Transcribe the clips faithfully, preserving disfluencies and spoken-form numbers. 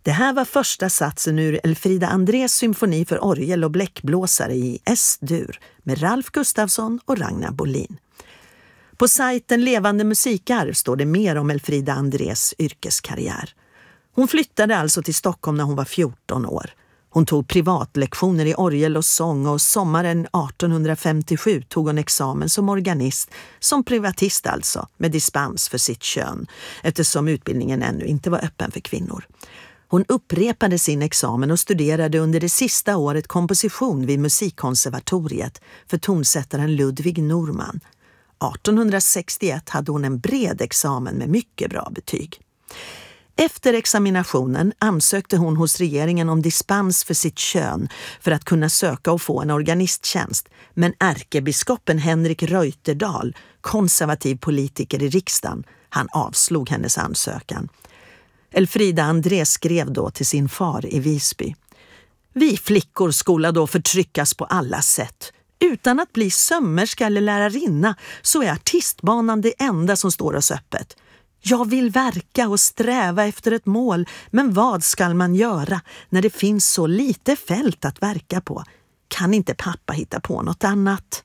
Det här var första satsen ur Elfrida Andrés symfoni för orgel och bläckblåsare i S-dur med Ralf Gustafsson och Ragnar Bolin. På sajten Levande musikarv står det mer om Elfrida Andrés yrkeskarriär. Hon flyttade alltså till Stockholm när hon var fjorton år. Hon tog privatlektioner i orgel och sång och sommaren arton femtiosju tog hon examen som organist, som privatist alltså, med dispens för sitt kön, eftersom utbildningen ännu inte var öppen för kvinnor. Hon upprepade sin examen och studerade under det sista året komposition vid Musikkonservatoriet för tonsättaren Ludwig Norman. arton sextioett hade hon en bred examen med mycket bra betyg. Efter examinationen ansökte hon hos regeringen om dispens för sitt kön för att kunna söka och få en organisttjänst. Men ärkebiskopen Henrik Reuterdahl, konservativ politiker i riksdagen, han avslog hennes ansökan. Elfrida André skrev då till sin far i Visby: Vi flickor skola då förtryckas på alla sätt. Utan att bli sömmerska eller lärarinna så är artistbanan det enda som står oss öppet. Jag vill verka och sträva efter ett mål, men vad ska man göra när det finns så lite fält att verka på? Kan inte pappa hitta på något annat?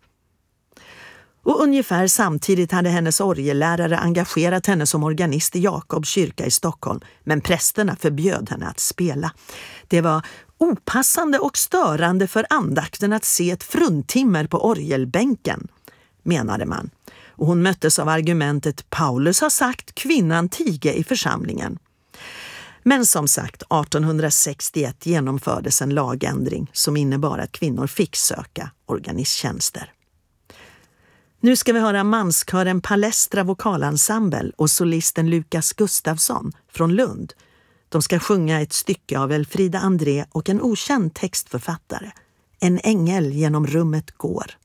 Och ungefär samtidigt hade hennes orgellärare engagerat henne som organist i Jakobs kyrka i Stockholm, men prästerna förbjöd henne att spela. Det var opassande och störande för andakten att se ett fruntimmer på orgelbänken, menade man. Och hon möttes av argumentet Paulus har sagt kvinnan tige i församlingen. Men som sagt, arton sextioett genomfördes en lagändring som innebar att kvinnor fick söka organisttjänster. Nu ska vi höra manskören Palestra vokalensemble och solisten Lukas Gustafsson från Lund. De ska sjunga ett stycke av Elfrida André och en okänd textförfattare. En ängel genom rummet går.